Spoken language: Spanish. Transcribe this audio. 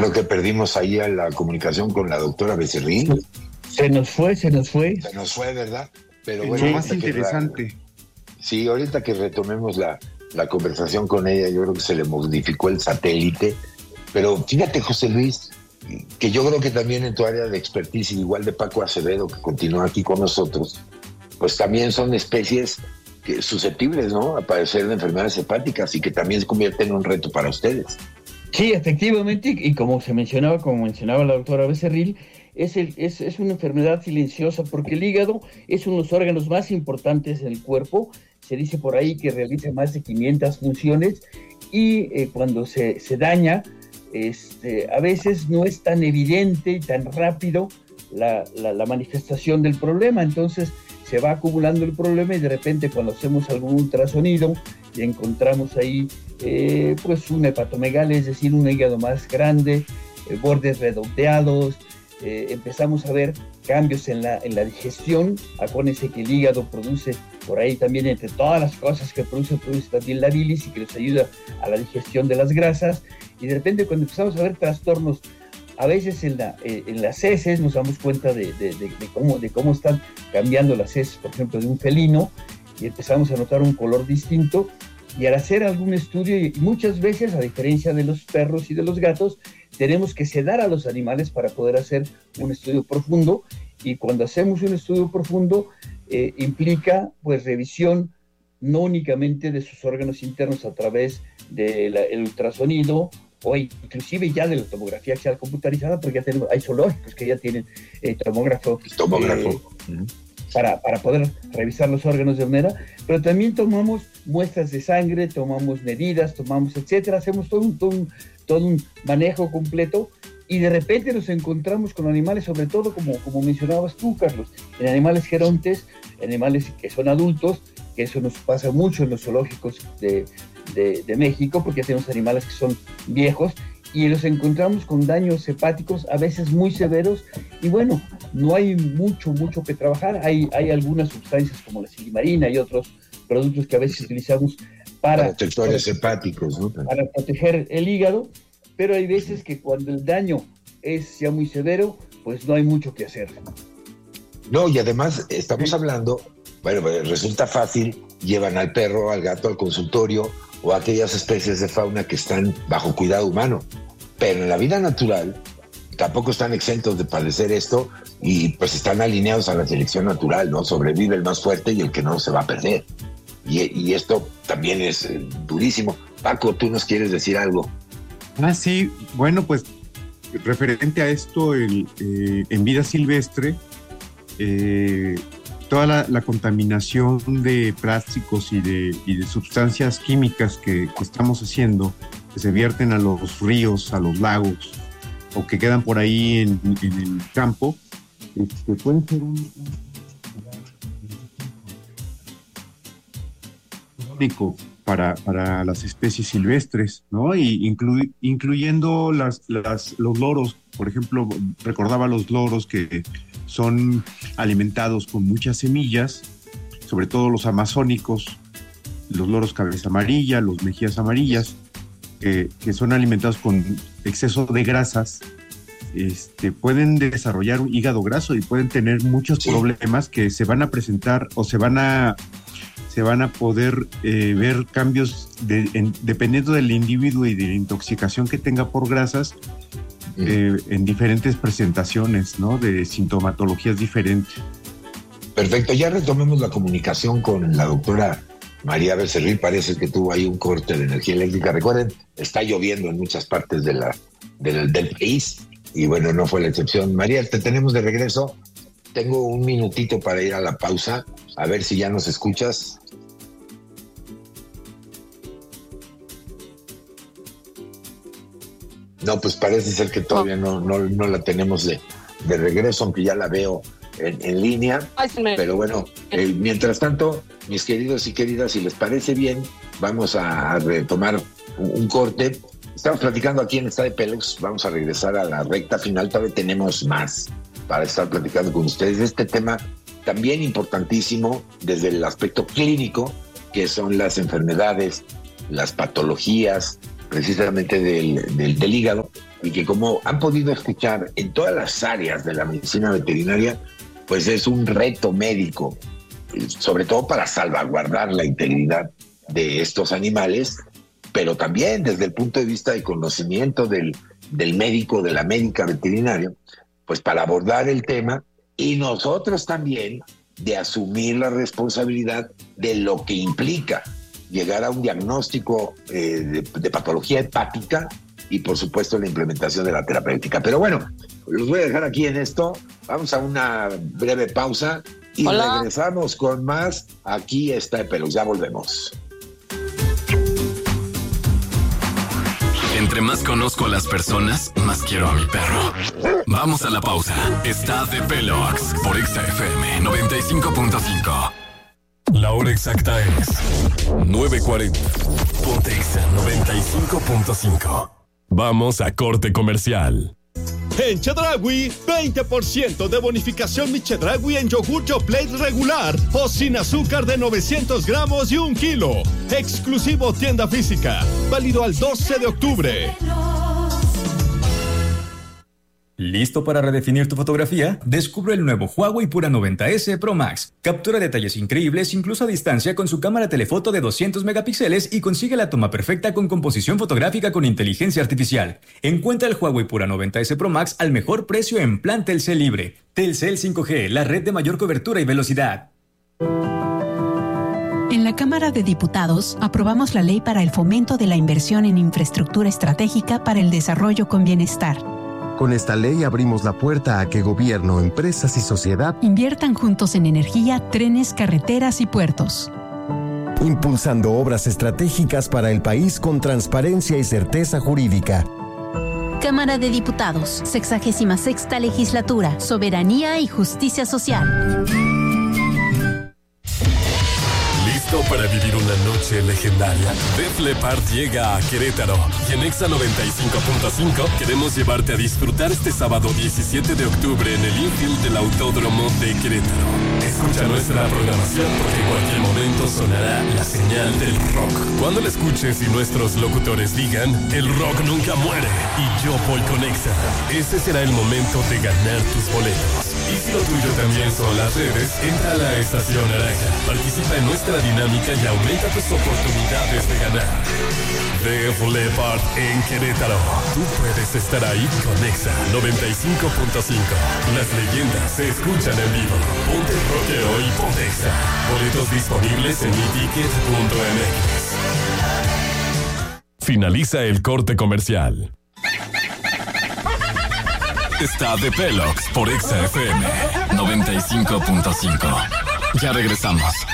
creo que perdimos ahí a la comunicación con la doctora Becerril. Se nos fue. Se nos fue, ¿verdad? Pero bueno, más interesante. Sí, ahorita que retomemos la conversación con ella, yo creo que se le modificó el satélite. Pero fíjate, José Luis, que yo creo que también en tu área de expertise, igual de Paco Acevedo, que continúa aquí con nosotros, pues también son especies susceptibles, ¿no?, a padecer de enfermedades hepáticas y que también se convierten en un reto para ustedes. Sí, efectivamente, y como mencionaba la doctora Becerril, es una enfermedad silenciosa porque el hígado es uno de los órganos más importantes del cuerpo. Se dice por ahí que realiza más de 500 funciones y cuando se daña, a veces no es tan evidente y tan rápido la manifestación del problema. Entonces se va acumulando el problema y de repente cuando hacemos algún ultrasonido y encontramos ahí pues una hepatomegalia, es decir, un hígado más grande, bordes redondeados, empezamos a ver cambios en la digestión. Acuérdense que el hígado produce por ahí también, entre todas las cosas que produce también la bilis y que nos ayuda a la digestión de las grasas, y de repente cuando empezamos a ver trastornos, a veces en las heces nos damos cuenta de cómo están cambiando las heces, por ejemplo, de un felino, y empezamos a notar un color distinto. Y al hacer algún estudio, y muchas veces, a diferencia de los perros y de los gatos, tenemos que sedar a los animales para poder hacer un estudio profundo, y cuando hacemos un estudio profundo implica pues revisión no únicamente de sus órganos internos a través del ultrasonido o inclusive ya de la tomografía axial computarizada, porque ya hay zoológicos que ya tienen tomógrafo. Para poder revisar los órganos de manera, pero también tomamos muestras de sangre, tomamos medidas, etcétera, hacemos todo un manejo completo, y de repente nos encontramos con animales, sobre todo como mencionabas tú, Carlos, en animales gerontes, animales que son adultos, que eso nos pasa mucho en los zoológicos de México, porque tenemos animales que son viejos, y los encontramos con daños hepáticos a veces muy severos, y bueno, no hay mucho que trabajar. Hay algunas sustancias como la silimarina y otros productos que a veces utilizamos para protectores hepáticos, ¿no?, para proteger el hígado, pero hay veces que cuando el daño es ya muy severo, pues no hay mucho que hacer. No, y además estamos hablando, bueno, resulta fácil, llevan al perro, al gato al consultorio, o aquellas especies de fauna que están bajo cuidado humano, pero en la vida natural tampoco están exentos de padecer esto, y pues están alineados a la selección natural, ¿no? Sobrevive el más fuerte y el que no se va a perder, y esto también es durísimo. Paco, ¿tú nos quieres decir algo? Sí, bueno, pues referente a esto, en vida silvestre, toda la contaminación de plásticos y de sustancias químicas que estamos haciendo, que se vierten a los ríos, a los lagos, o que quedan por ahí en el campo, pueden ser un crónico para las especies silvestres, ¿no? Y incluyendo los loros. Por ejemplo, recordaba los loros que son alimentados con muchas semillas, sobre todo los amazónicos, los loros cabeza amarilla, los mejillas amarillas, que son alimentados con exceso de grasas. Pueden desarrollar un hígado graso y pueden tener muchos problemas que se van a presentar, o se van a poder ver cambios dependiendo del individuo y de la intoxicación que tenga por grasas, en diferentes presentaciones, ¿no?, de sintomatologías diferentes. Perfecto, ya retomemos la comunicación con la doctora María Becerril. Parece que tuvo ahí un corte de energía eléctrica. Recuerden, está lloviendo en muchas partes del país, y bueno, no fue la excepción. María, te tenemos de regreso. Tengo un minutito para ir a la pausa, a ver si ya nos escuchas. No, pues parece ser que todavía no la tenemos de regreso, aunque ya la veo en línea. Pero bueno, mientras tanto, mis queridos y queridas, si les parece bien, vamos a retomar un corte. Estamos platicando aquí en Estadio Pelux, vamos a regresar a la recta final. Todavía tenemos más para estar platicando con ustedes de este tema también importantísimo desde el aspecto clínico, que son las enfermedades, las patologías precisamente del hígado, y que, como han podido escuchar, en todas las áreas de la medicina veterinaria, pues es un reto médico, sobre todo para salvaguardar la integridad de estos animales, pero también desde el punto de vista de conocimiento del médico, de la médica veterinaria, pues para abordar el tema, y nosotros también de asumir la responsabilidad de lo que implica llegar a un diagnóstico de patología hepática y, por supuesto, la implementación de la terapéutica. Pero bueno, los voy a dejar aquí en esto. Vamos a una breve pausa y regresamos con más. Aquí está Epelox, ya volvemos. Entre más conozco a las personas, más quiero a mi perro. Vamos a la pausa. Está de Epelox por XFM 95.5. La hora exacta es 9:40. Ponte Exa 95.5. Vamos a corte comercial. En Chedraui, 20% de bonificación mi Chedraui en yogur Yoplait regular o sin azúcar de 900 gramos y 1 kilo. Exclusivo tienda física. Válido al 12 de octubre. ¿Listo para redefinir tu fotografía? Descubre el nuevo Huawei Pura 90S Pro Max. Captura detalles increíbles incluso a distancia con su cámara telefoto de 200 megapíxeles y consigue la toma perfecta con composición fotográfica con inteligencia artificial. Encuentra el Huawei Pura 90S Pro Max al mejor precio en plan Telcel Libre. Telcel 5G, la red de mayor cobertura y velocidad. En la Cámara de Diputados aprobamos la ley para el fomento de la inversión en infraestructura estratégica para el desarrollo con bienestar. Con esta ley abrimos la puerta a que gobierno, empresas y sociedad inviertan juntos en energía, trenes, carreteras y puertos. Impulsando obras estratégicas para el país con transparencia y certeza jurídica. Cámara de Diputados, 66ª Legislatura, Soberanía y Justicia Social. ¿Listo para vivir una noche legendaria? Def Leppard llega a Querétaro y en Exa 95.5 queremos llevarte a disfrutar este sábado 17 de octubre en el infield del Autódromo de Querétaro. Escucha nuestra programación porque en cualquier momento sonará la señal del rock. Cuando la escuches y nuestros locutores digan, el rock nunca muere y yo voy con Exa, ese será el momento de ganar tus boletos. Y si lo tuyo también son las redes, entra a la Estación Naranja, participa en nuestra dinámica y aumenta tus oportunidades de ganar. Def Leppard en Querétaro. Tú puedes estar ahí con Exa 95.5. Las leyendas se escuchan en vivo. Ponte el rockero y ponte Exa. Boletos disponibles en miticket.mx. Finaliza el corte comercial. Está de Epelox por XFM 95.5. Ya regresamos.